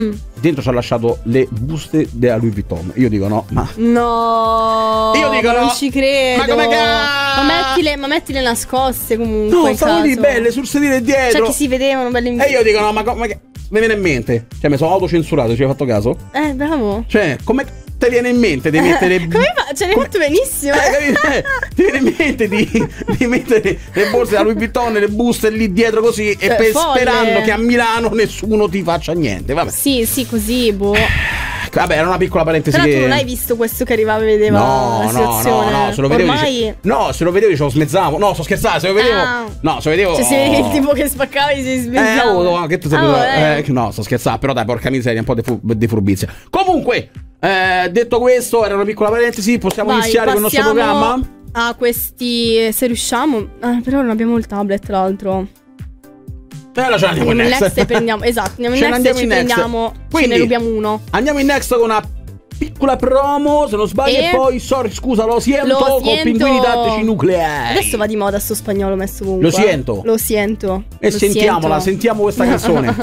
Dentro ci ha lasciato le buste della Louis Vuitton. Io dico no, ma no, io dico non no. ci credo. Ma come ma mettile nascoste comunque. No, in stavano lì caso. belle sul sedile dietro. Cioè che si vedevano belle in E io dico no, ma che mi viene in mente? Cioè mi sono autocensurato, ci hai fatto caso? Bravo. Cioè, come ti viene in mente di mettere Come fa? Ce l'hai fatto benissimo. ti viene in mente di mettere le borse da Louis Vuitton, le buste lì dietro così e sperando che a Milano nessuno ti faccia niente. Vabbè. Sì, così, boh. Vabbè, era una piccola parentesi. Però che tu non hai visto questo che arrivava e vedeva la situazione? No, se lo vedevo ormai... se lo vedevo dicevo smezzavo. No, sto scherzando, se lo vedevo. No, se lo vedevo. Cioè, se vedi il tipo che spaccava e si smezzava. Che tu no, sto scherzando, però dai, porca miseria, un po' di furbizia. Comunque, detto questo, era una piccola parentesi, possiamo iniziare con il nostro programma? A questi, se riusciamo. Però non abbiamo il tablet, l'altro. Allora ce l'andiamo in next e prendiamo. Esatto, andiamo in next e ci prendiamo. Quindi, ce ne rubiamo uno. Andiamo in next con una piccola promo, se non sbaglio, e poi scusa, lo siento con pinguini tattici nucleari. Adesso va di moda sto spagnolo messo ovunque. Lo sentiamo questa canzone.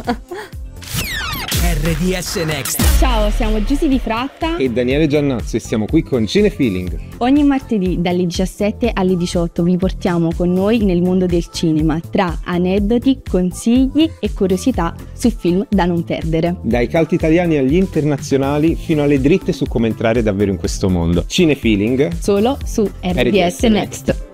RDS Next. Ciao, siamo Giusy Di Fratta e Daniele Giannazzo e siamo qui con Cinefeeling. Ogni martedì dalle 17 alle 18 vi portiamo con noi nel mondo del cinema, tra aneddoti, consigli e curiosità su film da non perdere. Dai cult italiani agli internazionali fino alle dritte su come entrare davvero in questo mondo. Cinefeeling solo su RDS Next.